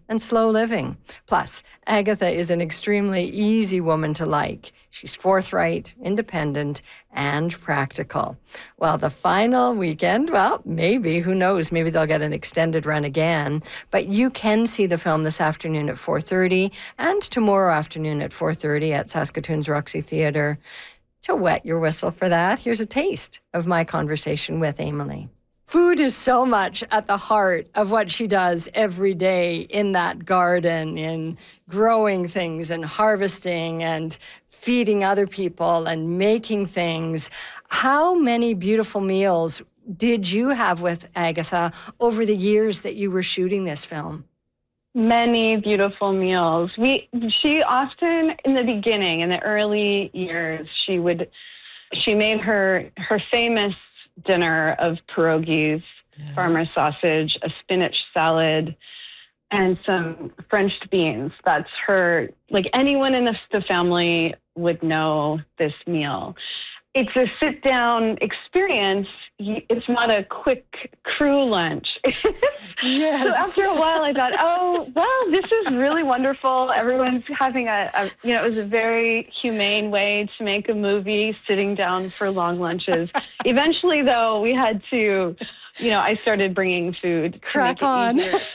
and slow living. Plus, Agatha is an extremely easy woman to like. She's forthright, independent, and practical. Well, the final weekend, well, maybe, who knows, maybe they'll get an extended run again. But you can see the film this afternoon at 4:30 and tomorrow afternoon at 4:30 at Saskatoon's Roxy Theatre. To wet your whistle for that, here's a taste of my conversation with Amelie. Food is so much at the heart of what she does every day in that garden, in growing things and harvesting and feeding other people and making things. How many beautiful meals did you have with Agatha over the years that you were shooting this film? Many beautiful meals. She often, in the beginning, in the early years, she made her famous dinner of pierogies, farmer sausage, a spinach salad, and some French beans. That's her, like anyone in the family would know this meal. It's a sit-down experience. It's not a quick crew lunch. Yes. So after a while, I thought, oh, well, this is really wonderful. Everyone's having it was a very humane way to make a movie, sitting down for long lunches. Eventually, though, we had to, I started bringing food. Crack on.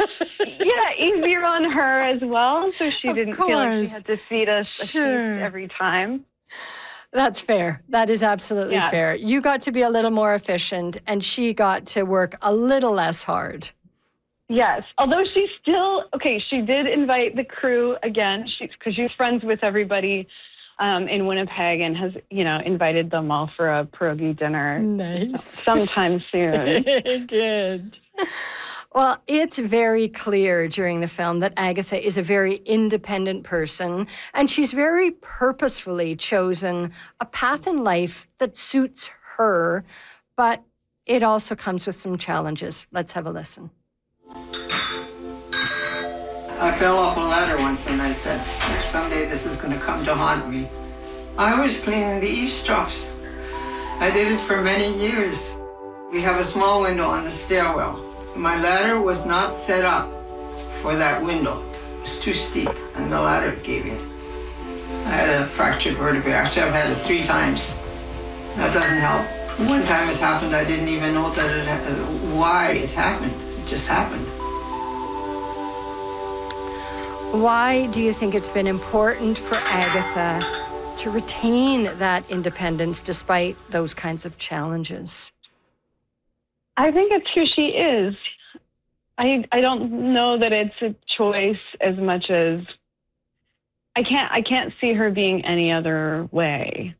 Easier on her as well. So she didn't feel like she had to feed us a feast every time. That's fair. That is absolutely fair. You got to be a little more efficient, and she got to work a little less hard. Yes. Although she did invite the crew again, because she's friends with everybody in Winnipeg and has, invited them all for a pierogi dinner. Nice. Sometime soon. Good. Well, it's very clear during the film that Agatha is a very independent person, and she's very purposefully chosen a path in life that suits her, but it also comes with some challenges. Let's have a listen. I fell off a ladder once and I said, someday this is going to come to haunt me. I was cleaning the eavesdrops. I did it for many years. We have a small window on the stairwell. My ladder was not set up for that window. It was too steep, and the ladder gave in. I had a fractured vertebrae. Actually, I've had it 3 times. That doesn't help. One time it happened, I didn't even know why it happened. It just happened. Why do you think it's been important for Agatha to retain that independence despite those kinds of challenges? I think it's who she is. I don't know that it's a choice as much as I can't see her being any other way.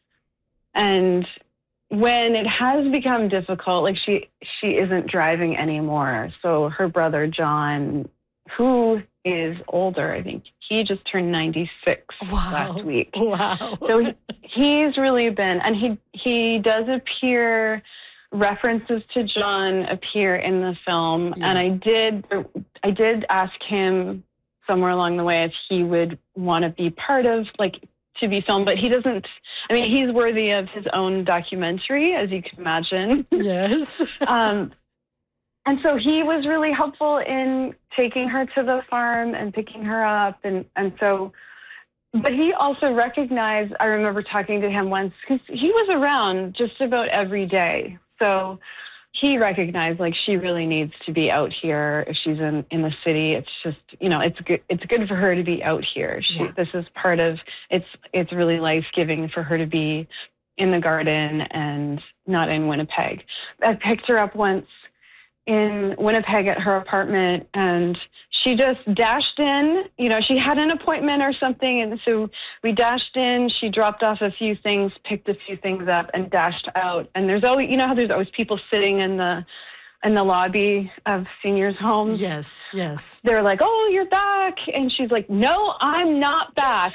And when it has become difficult, like she isn't driving anymore. So her brother John, who is older, I think he just turned 96 last week. Wow. So he's really been, and he does appear. References to John appear in the film, and I did ask him somewhere along the way if he would want to be part of, to be filmed, but he doesn't. I mean, he's worthy of his own documentary, as you can imagine. Yes. And so he was really helpful in taking her to the farm and picking her up, and so. But he also recognized. I remember talking to him once because he was around just about every day. So he recognized she really needs to be out here if she's in the city. It's just, it's good for her to be out here. This is part of, it's really life-giving for her to be in the garden and not in Winnipeg. I picked her up once in Winnipeg at her apartment, and she just dashed in. She had an appointment or something, and so we dashed in. She dropped off a few things, picked a few things up, and dashed out. And there's always, how there's always people sitting in the lobby of seniors' homes. Yes, yes. They're like, "Oh, you're back," and she's like, "No, I'm not back.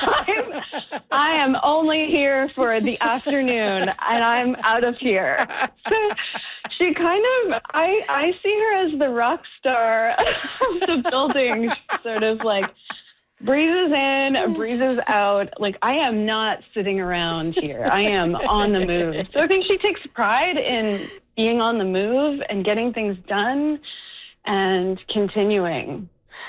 I am only here for the afternoon, and I'm out of here." So she kind of, I see her as the rock star of the building. She sort of breezes in, breezes out. I am not sitting around here. I am on the move. So I think she takes pride in being on the move and getting things done and continuing.